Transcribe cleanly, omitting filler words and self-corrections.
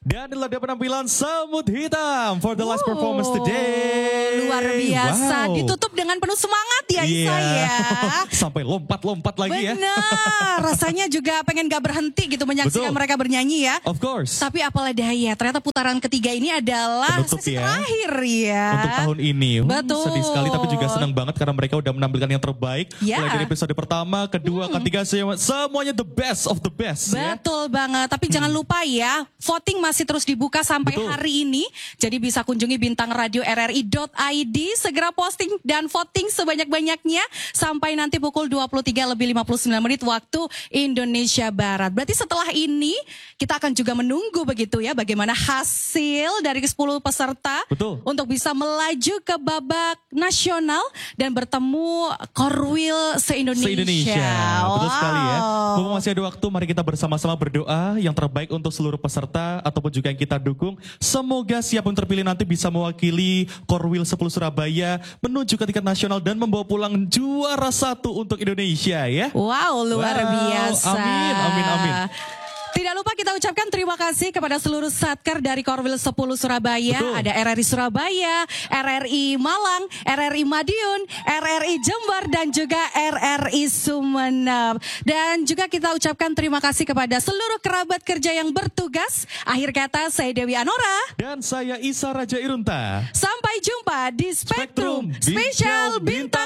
Dan inilah dia penampilan Semut Hitam for the last performance today. Luar biasa, ditutup dengan penuh semangat ya Isa ya. Sampai lompat-lompat lagi ya. Benar, rasanya juga pengen gak berhenti gitu menyaksikan mereka bernyanyi ya. Of course. Tapi apalah daya, ternyata putaran ketiga ini adalah penutup sesi terakhir ya. Untuk tahun ini. Betul. Sedih sekali tapi juga senang banget karena mereka udah menampilkan yang terbaik. Ya. Mulai dari episode pertama, kedua, ketiga, semuanya the best of the best. Betul banget, tapi jangan lupa ya, voting masih terus dibuka sampai hari ini. Jadi bisa kunjungi bintang radio rri.id, segera posting dan voting sebanyak-banyaknya sampai nanti pukul 23:59 waktu Indonesia Barat. Berarti setelah ini kita akan juga menunggu begitu ya bagaimana hasil dari 10 peserta untuk bisa melaju ke babak nasional dan bertemu Korwil se-Indonesia. Betul sekali ya. Mumpung masih ada waktu, mari kita bersama-sama berdoa yang terbaik untuk seluruh peserta ataupun juga yang kita dukung. Semoga siapapun terpilih nanti bisa mewakili Korwil 10 Surabaya menuju ke tingkat nasional dan membawa pulang juara 1 untuk Indonesia ya. Wow, luar biasa. Amin, amin, amin. Tidak lupa kita ucapkan terima kasih kepada seluruh satker dari Korwil 10 Surabaya. Ada RRI Surabaya, RRI Malang, RRI Madiun, RRI Jember, dan juga RRI Sumeneb. Dan juga kita ucapkan terima kasih kepada seluruh kerabat kerja yang bertugas. Akhir kata, saya Dewi Anora. Dan saya Isa Raja Irunta. Sampai jumpa di Spektrum Spesial Bintang